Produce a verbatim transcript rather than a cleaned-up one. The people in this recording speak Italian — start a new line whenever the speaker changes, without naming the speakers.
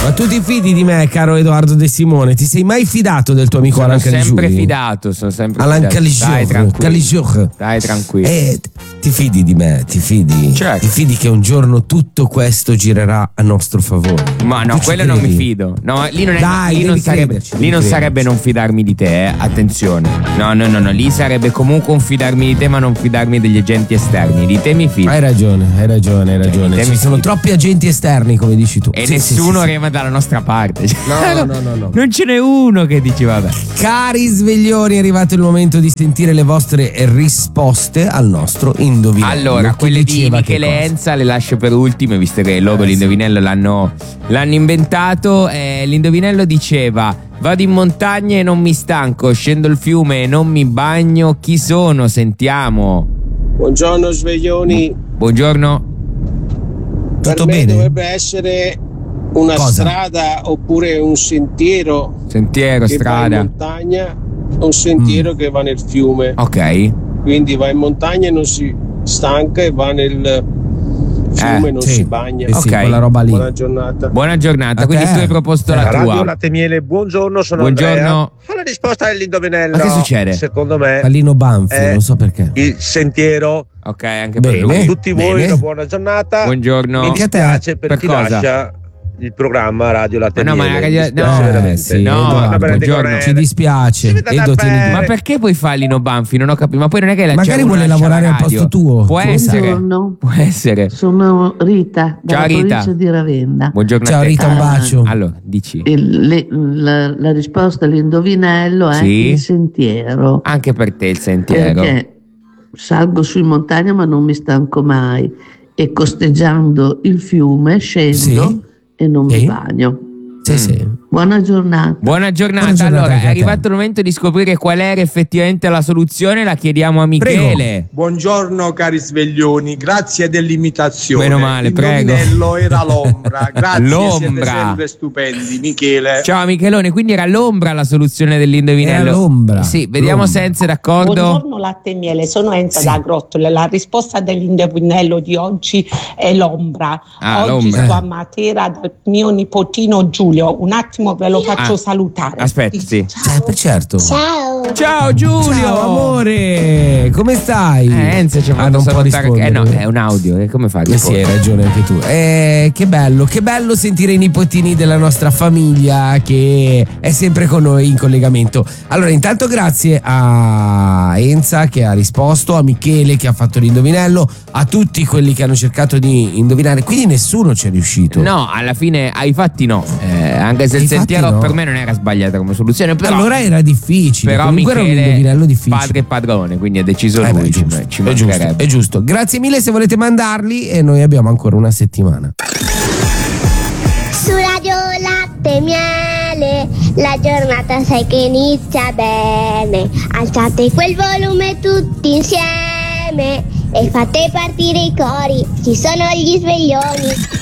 Ma tu ti fidi di me, caro Edoardo De Simone? Ti sei mai fidato del tuo amico
sono
Alan Caligiuri?
sempre fidato, sono sempre
Alan
fidato. Dai tranquillo.
Caligiuri.
Dai tranquillo.
Eh, ti fidi di me? Ti fidi?
Certo.
Ti fidi che un giorno tutto questo girerà a nostro favore?
Ma no,
Tu ci
quello non mi
credi?
fido. No, lì non, è,
Dai,
lì
devi
non sarebbe,
crederci,
lì
devi
non
crederci.
sarebbe non fidarmi di te, eh. Attenzione. No, no, no, no, lì sarebbe comunque un fidarmi di te, ma non fidarmi degli agenti esterni. Di te mi fido.
Hai ragione, hai ragione, hai ragione.
te
Ci
mi
sono
fido.
troppi agenti esterni, come dici tu.
E
Sì, sì,
nessuno
sì, sì.
rema dalla nostra parte.
No, no, no, no.
Non ce n'è uno che dice vabbè.
Cari sveglioni, è arrivato il momento di sentire le vostre risposte al nostro indovinello.
Allora,
Chi
quelle di
diceva che
Michele
cosa?
Enza le lascio per ultime, visto che loro
Eh,
l'indovinello l'hanno, l'hanno inventato. Eh, l'indovinello diceva: vado in montagna e non mi stanco, scendo il fiume e non mi bagno. Chi sono? Sentiamo.
Buongiorno sveglioni.
Buongiorno.
Per
Tutto
me
bene?
dovrebbe essere una
Cosa?
strada oppure un sentiero
Sentiero,
che va in
strada.
montagna, un sentiero
Mm.
che va nel fiume.
Ok.
Quindi va in montagna e non si stanca e va nel fiume e
Eh,
non
sì.
si bagna.
Eh sì,
Ok.
quella roba lì.
Buona giornata.
Buona giornata.
A
Quindi
te.
tu hai proposto
Eh,
la
Radio
tua.
Latte e Miele, buongiorno, sono
Buongiorno.
Andrea. La risposta dell'indovinello,
Ma che succede?
secondo me,
Pallino Banfi,
Eh.
non so perché.
il sentiero.
Ok, anche per
Bene.
lui.
Tutti voi
Bene.
una buona giornata.
Buongiorno.
Mi
Anche a te.
dispiace per,
Per
chi
cosa?
lascia il programma Radio Latte e
Ma no, ma
Miele.
la radio-
Mi dispiace
no,
veramente.
Eh, sì,
No,
Edoardo,
Buona
buongiorno.
Cornelli.
ci dispiace.
Si vede da
Edo, tieni
bene.
Ma
duro.
perché poi fa Lino Banfi? Non ho capito. Ma poi non è che la
Magari
c'è uno
vuole
lascia
lavorare
la
al posto
radio.
tuo.
Può
Chi lo sa?
essere.
Buongiorno,
Può essere.
sono Rita dalla
Ciao, Rita.
provincia di Ravenna.
Buongiorno
Ciao
a te.
Rita, un bacio.
Allora, dici.
Il- le- la, la risposta all'indovinello è
Sì?
il sentiero,
Anche per te il sentiero.
perché salgo su in montagna ma non mi stanco mai e costeggiando il fiume scendo
Sì.
e non
Sì.
mi bagno.
Sì, sì.
Buona giornata.
Buona giornata.
Buona giornata
Allora,
anche
è
a te.
arrivato il momento di scoprire qual era effettivamente la soluzione. La chiediamo a Michele.
Buongiorno cari sveglioni, grazie dell'imitazione.
Meno male, prego.
L'indovinello era l'ombra. Grazie,
L'ombra.
siete sempre stupendi, Michele.
Ciao Michelone, quindi era l'ombra la soluzione dell'indovinello.
Era l'ombra.
Sì, vediamo
L'ombra.
se Enzo è d'accordo.
Buongiorno Latte e Miele, sono Enza
Sì.
da Grottole. La risposta dell'indovinello di oggi è l'ombra.
Ah,
oggi
l'ombra.
sto a Matera dal mio nipotino Giulio. Un attimo ve lo faccio
Ah,
salutare.
aspetta, sì.
Sempre certo.
Ciao.
Ciao Giulio.
Ciao amore, come stai?
Eh, Enzo ci ha
Ah,
fatto
non può
salutare. Eh
rispondere.
no, è un audio. E come fai?
Eh sì, hai ragione anche tu. Eh, che bello, che bello sentire i nipotini della nostra famiglia che è sempre con noi in collegamento. Allora, intanto grazie a Enza che ha risposto, a Michele che ha fatto l'indovinello, a tutti quelli che hanno cercato di indovinare. Quindi nessuno ci è riuscito.
No, alla fine ai fatti no. Eh, anche se
Ai
il
fatti
sentiero
no.
per me non era sbagliata come soluzione. Però,
Allora era difficile.
però
Comunque era un
Michele,
indovinello difficile.
padre e padrone, quindi ha deciso
Eh beh,
lui.
è
ci-
giusto,
ci
è giusto,
mancherebbe.
è giusto. Grazie mille se volete mandarli e noi abbiamo ancora una settimana.
Su Radio Latte e Miele, la giornata sai che inizia bene. Alzate quel volume tutti insieme e fate partire i cori, ci sono gli sveglioni.